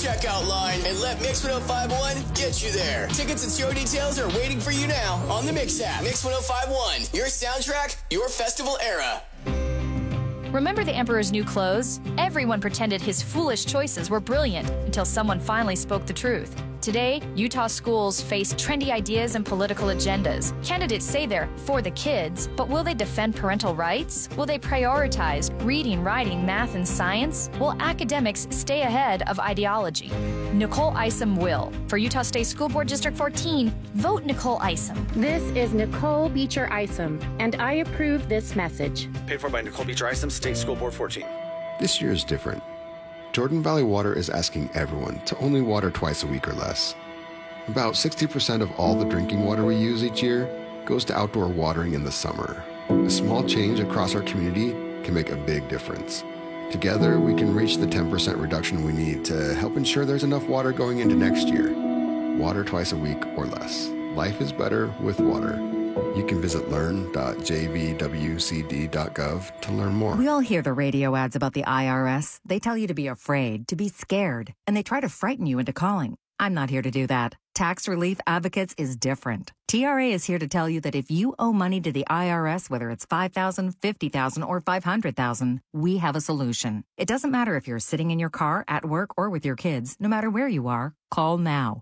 checkout line and let Mix 1051 get you there. Tickets and show details are waiting for you now on the Mix app. Mix 1051, your soundtrack, your festival era. Remember the Emperor's New Clothes? Everyone pretended his foolish choices were brilliant until someone finally spoke the truth. Today, Utah schools face trendy ideas and political agendas. Candidates say they're for the kids, but will they defend parental rights? Will they prioritize reading, writing, math, and science? Will academics stay ahead of ideology? Nicole Isom will. For Utah State School Board District 14, vote Nicole Isom. This is Nicole Beecher Isom, and I approve this message. Paid for by Nicole Beecher Isom, State School Board 14. This year is different. Jordan Valley Water is asking everyone to only water twice a week or less. About 60% of all the drinking water we use each year goes to outdoor watering in the summer. A small change across our community can make a big difference. Together, we can reach the 10% reduction we need to help ensure there's enough water going into next year. Water twice a week or less. Life is better with water. You can visit learn.jvwcd.gov to learn more. We all hear the radio ads about the IRS. They tell you to be afraid, to be scared, and they try to frighten you into calling. I'm not here to do that. Tax Relief Advocates is different. TRA is here to tell you that if you owe money to the IRS, whether it's $5,000, $50,000, or $500,000, we have a solution. It doesn't matter if you're sitting in your car, at work, or with your kids. No matter where you are, call now.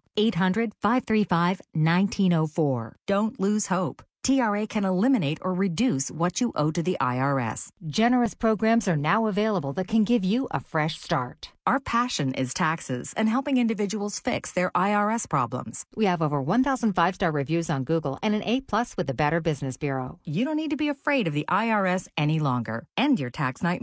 800-535-1904. Don't lose hope. TRA can eliminate or reduce what you owe to the IRS. Generous programs are now available that can give you a fresh start. Our passion is taxes and helping individuals fix their IRS problems. We have over 1,000 5-star reviews on Google and an A+ with the Better Business Bureau. You don't need to be afraid of the IRS any longer. End your tax nightmare